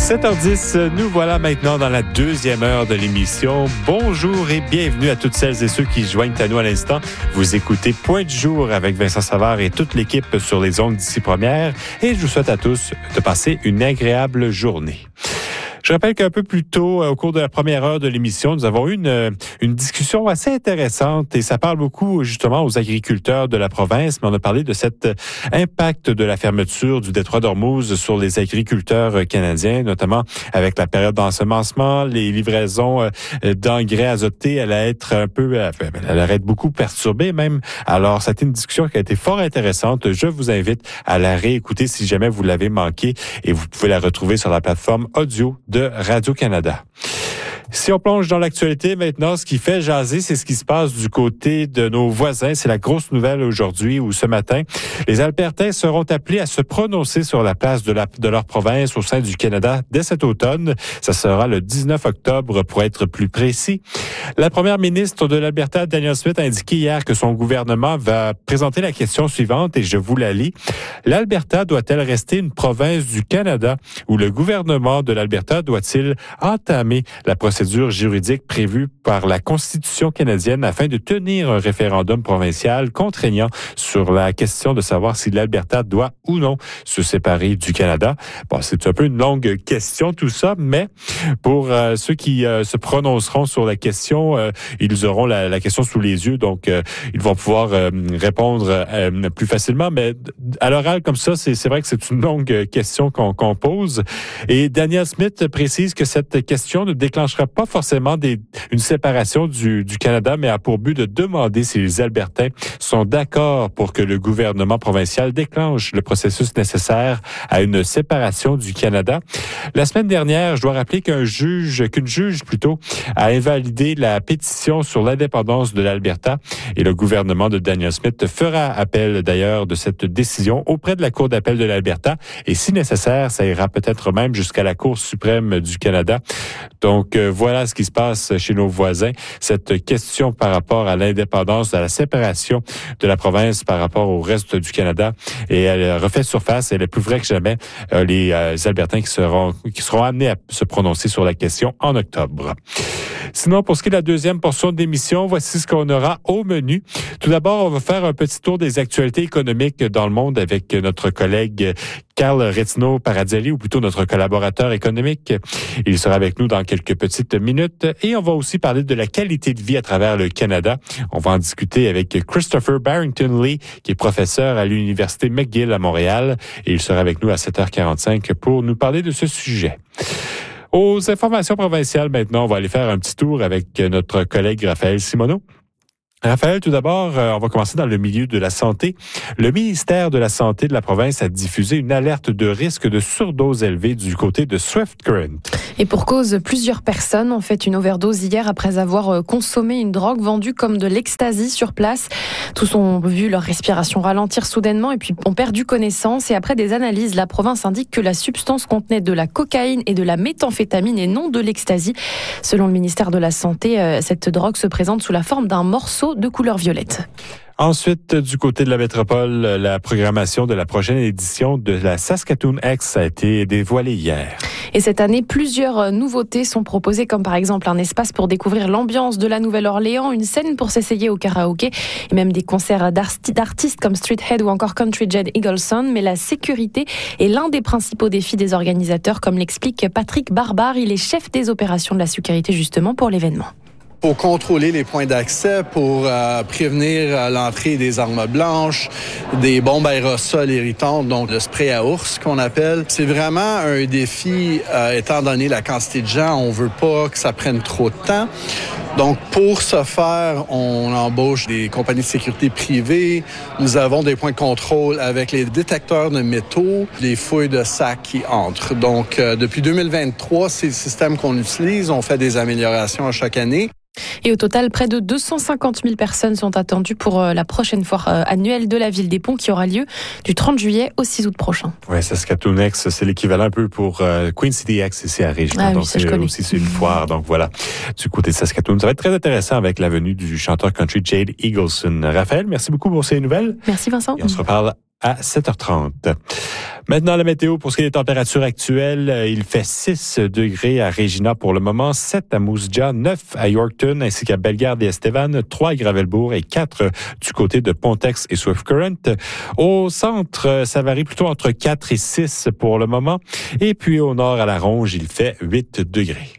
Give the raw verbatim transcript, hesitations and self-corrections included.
sept heures dix, nous voilà maintenant dans la deuxième heure de l'émission. Bonjour et bienvenue à toutes celles et ceux qui se joignent à nous à l'instant. Vous écoutez Point du jour avec Vincent Savard et toute l'équipe sur les ondes d'ici première. Et je vous souhaite à tous de passer une agréable journée. Je rappelle qu'un peu plus tôt, au cours de la première heure de l'émission, nous avons eu une, une discussion assez intéressante et ça parle beaucoup justement aux agriculteurs de la province, mais on a parlé de cet impact de la fermeture du détroit d'Ormuz sur les agriculteurs canadiens, notamment avec la période d'ensemencement, les livraisons d'engrais azotés, elle allait être un peu, elle allait être beaucoup perturbée même. Alors, c'était une discussion qui a été fort intéressante. Je vous invite à la réécouter si jamais vous l'avez manqué et vous pouvez la retrouver sur la plateforme audio de Radio-Canada. Si on plonge dans l'actualité maintenant, ce qui fait jaser, c'est ce qui se passe du côté de nos voisins. C'est la grosse nouvelle aujourd'hui ou ce matin. Les Albertains seront appelés à se prononcer sur la place de, la, de leur province au sein du Canada dès cet automne. Ça sera le dix-neuf octobre pour être plus précis. La première ministre de l'Alberta, Danielle Smith, a indiqué hier que son gouvernement va présenter la question suivante et je vous la lis. L'Alberta doit-elle rester une province du Canada ou le gouvernement de l'Alberta doit-il entamer la procédure procédure juridique prévue par la Constitution canadienne afin de tenir un référendum provincial contraignant sur la question de savoir si l'Alberta doit ou non se séparer du Canada. Bon, c'est un peu une longue question tout ça, mais pour euh, ceux qui euh, se prononceront sur la question, euh, ils auront la, la question sous les yeux, donc euh, ils vont pouvoir euh, répondre euh, plus facilement. Mais à l'oral comme ça, c'est, c'est vrai que c'est une longue question qu'on, qu'on pose. Et Danielle Smith précise que cette question ne déclenchera pas forcément des, une séparation du, du Canada, mais a pour but de demander si les Albertains sont d'accord pour que le gouvernement provincial déclenche le processus nécessaire à une séparation du Canada. La semaine dernière, je dois rappeler qu'un juge, qu'une juge plutôt, a invalidé la pétition sur l'indépendance de l'Alberta et le gouvernement de Danielle Smith fera appel d'ailleurs de cette décision auprès de la Cour d'appel de l'Alberta et si nécessaire, ça ira peut-être même jusqu'à la Cour suprême du Canada. Donc, euh, voilà ce qui se passe chez nos voisins. Cette question par rapport à l'indépendance, à la séparation de la province par rapport au reste du Canada, et elle refait surface. Elle est plus vraie que jamais. Euh, les euh, Albertains qui seront qui seront amenés à se prononcer sur la question en octobre. Sinon, pour ce qui est de la deuxième portion de l'émission, voici ce qu'on aura au menu. Tout d'abord, on va faire un petit tour des actualités économiques dans le monde avec notre collègue Carl Retino-Paradzelli, ou plutôt notre collaborateur économique. Il sera avec nous dans quelques petites minutes. Et on va aussi parler de la qualité de vie à travers le Canada. On va en discuter avec Christopher Barrington-Lee, qui est professeur à l'Université McGill à Montréal. Et il sera avec nous à sept heures quarante-cinq pour nous parler de ce sujet. Aux informations provinciales, maintenant, on va aller faire un petit tour avec notre collègue Raphaël Simoneau. Raphaël, tout d'abord, euh, on va commencer dans le milieu de la santé. Le ministère de la Santé de la province a diffusé une alerte de risque de surdose élevée du côté de Swift Current. Et pour cause, plusieurs personnes ont fait une overdose hier après avoir consommé une drogue vendue comme de l'ecstasy sur place. Tous ont vu leur respiration ralentir soudainement et puis ont perdu connaissance. Et après des analyses, la province indique que la substance contenait de la cocaïne et de la méthamphétamine et non de l'ecstasy. Selon le ministère de la Santé, cette drogue se présente sous la forme d'un morceau de couleur violette. Ensuite, du côté de la métropole, la programmation de la prochaine édition de la Saskatoon X a été dévoilée hier. Et cette année, plusieurs nouveautés sont proposées, comme par exemple un espace pour découvrir l'ambiance de la Nouvelle-Orléans, une scène pour s'essayer au karaoké, et même des concerts d'artistes comme Streethead ou encore Country Jed Eagleson. Mais la sécurité est l'un des principaux défis des organisateurs, comme l'explique Patrick Barbare. Il est chef des opérations de la sécurité justement pour l'événement. Pour contrôler les points d'accès, pour euh, prévenir euh, l'entrée des armes blanches, des bombes aérosols irritantes, donc le spray à ours qu'on appelle. C'est vraiment un défi, euh, étant donné la quantité de gens, on veut pas que ça prenne trop de temps. Donc, pour ce faire, on embauche des compagnies de sécurité privées. Nous avons des points de contrôle avec les détecteurs de métaux, les fouilles de sacs qui entrent. Donc, euh, depuis deux mille vingt-trois, c'est le système qu'on utilise. On fait des améliorations à chaque année. Et au total, près de deux cent cinquante mille personnes sont attendues pour la prochaine foire annuelle de la Ville des Ponts qui aura lieu du trente juillet au six août prochain. Oui, Saskatoon X, c'est l'équivalent un peu pour euh, Queen City X ici à Régina. Ah, donc, oui, ça, c'est je connais. aussi c'est une foire. Donc voilà, du côté de Saskatoon. Ça va être très intéressant avec la venue du chanteur country Jed Eagleson. Raphaël, merci beaucoup pour ces nouvelles. Merci Vincent. Et on se reparle à sept heures trente. Maintenant, la météo pour ce qui est des températures actuelles. Il fait six degrés à Regina pour le moment, sept à Moose Jaw, neuf à Yorkton, ainsi qu'à Bellegarde et Estevan, trois à Gravelbourg et quatre du côté de Pontex et Swift Current. Au centre, ça varie plutôt entre quatre et six pour le moment. Et puis au nord, à La Ronge, il fait huit degrés.